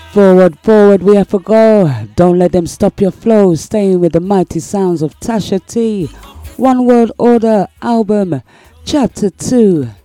Forward, forward, we have to go. Don't let them stop your flow. Staying with the mighty sounds of Tasha T. One World Order album, Chapter 2.